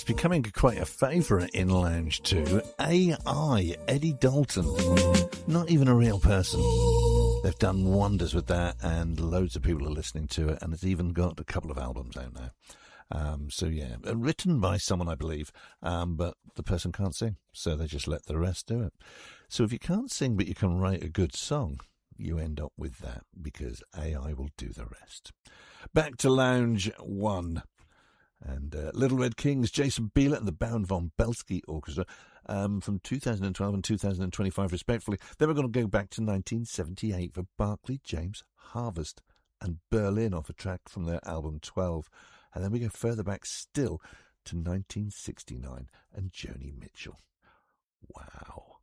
becoming quite a favourite in Lounge 2. AI, Eddie Dalton. Not even a real person. They've done wonders with that, and loads of people are listening to it, and it's even got a couple of albums out now. So yeah, written by someone, I believe, but the person can't sing, so they just let the rest do it. So if you can't sing but you can write a good song, you end up with that, because AI will do the rest. Back to Lounge 1. And Little Red Kings, Jason Biela and the Baron von Belsky Orchestra from 2012 and 2025 respectively. Then we're going to go back to 1978 for Barclay James Harvest and Berlin off a track from their album 12. And then we go further back still to 1969 and Joni Mitchell. Wow.